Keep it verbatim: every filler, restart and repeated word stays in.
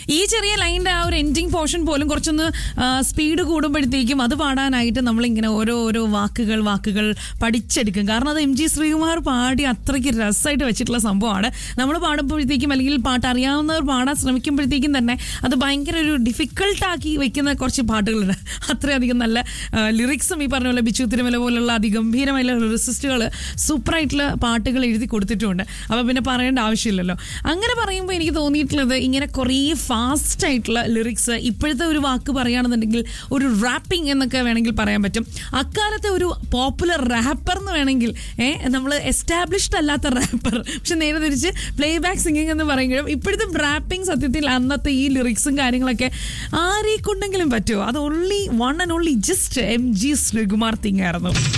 ഈ ചെറിയ ലൈനിന്റെ ആ ഒരു എൻഡിങ് പോർഷൻ പോലും കുറച്ചൊന്ന് സ്പീഡ് കൂടുമ്പോഴത്തേക്കും അത് പാടാനായിട്ട് നമ്മളിങ്ങനെ ഓരോ ഓരോ വാക്കുകൾ വാക്കുകൾ പഠിച്ചെടുക്കും. കാരണം അത് എം ജി ശ്രീകുമാർ പാടി അത്രയ്ക്ക് രസമായിട്ട് വെച്ചിട്ടുള്ള സംഭവമാണ്. നമ്മൾ പാടുമ്പോഴത്തേക്കും അല്ലെങ്കിൽ പാട്ട് അറിയാവുന്നവർ പാടാൻ ശ്രമിക്കുമ്പോഴത്തേക്കും തന്നെ അത് ഭയങ്കര ഒരു ഡിഫിക്കൽട്ടാക്കി വെക്കുന്ന കുറച്ച് പാട്ടുകളുണ്ട്. അത്രയധികം നല്ല ലിറിക്സും ഈ പറഞ്ഞ പോലെ ബിച്ചു തിരുമല പോലുള്ള അതിഗംഭീരമായിട്ടുള്ള ലിറിസിസ്റ്റുകൾ സൂപ്പറായിട്ടുള്ള പാട്ടുകൾ എഴുതി കൊടുത്തിട്ടുമുണ്ട്. അപ്പോൾ പിന്നെ പറയേണ്ട ആവശ്യമില്ലല്ലോ. അങ്ങനെ പറയുമ്പോൾ എനിക്ക് തോന്നിയിട്ടുള്ളത് ഇങ്ങനെ കുറേ ഫാസ്റ്റ് ആയിട്ടുള്ള ലിറിക്സ്, ഇപ്പോഴത്തെ ഒരു വാക്ക് പറയുകയാണെന്നുണ്ടെങ്കിൽ ഒരു റാപ്പിംഗ് എന്നൊക്കെ വേണമെങ്കിൽ പറയാൻ പറ്റും. അക്കാലത്തെ ഒരു പോപ്പുലർ റാപ്പർ എന്ന് വേണമെങ്കിൽ ഏഹ് നമ്മൾ എസ്റ്റാബ്ലിഷ്ഡ് അല്ലാത്ത റാപ്പർ, പക്ഷെ നേരെ തിരിച്ച് പ്ലേ ബാക്ക് സിംഗിങ് എന്ന് പറയുമ്പോഴും ഇപ്പോഴത്തെ റാപ്പിംഗ് സത്യത്തിൽ അന്നത്തെ ഈ ലിറിക്സും കാര്യങ്ങളൊക്കെ ആരെ കൊണ്ടെങ്കിലും പറ്റുമോ? അത് only one and only just M G Sreekumar thing ആയിരുന്നു.